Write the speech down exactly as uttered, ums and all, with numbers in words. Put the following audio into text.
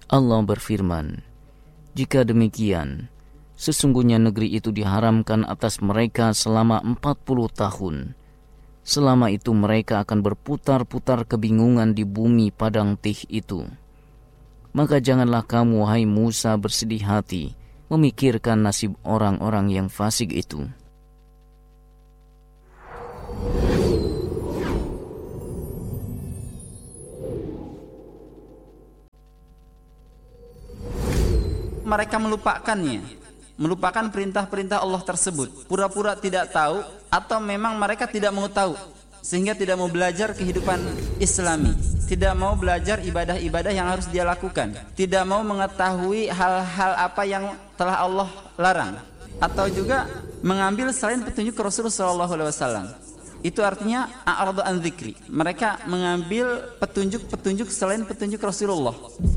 Allah berfirman, jika demikian, sesungguhnya negeri itu diharamkan atas mereka selama empat puluh tahun. Selama itu mereka akan berputar-putar kebingungan di bumi padang tih itu. Maka janganlah kamu, wahai Musa, bersedih hati memikirkan nasib orang-orang yang fasik itu. Mereka melupakannya, melupakan perintah-perintah Allah tersebut, pura-pura tidak tahu, atau memang mereka tidak mau tahu, sehingga tidak mau belajar kehidupan Islami, tidak mau belajar ibadah-ibadah yang harus dia lakukan, tidak mau mengetahui hal-hal apa yang telah Allah larang, atau juga mengambil selain petunjuk Rasulullah shallallahu alaihi wasallam. Itu artinya a'radu an dzikri. Mereka mengambil petunjuk-petunjuk selain petunjuk Rasulullah.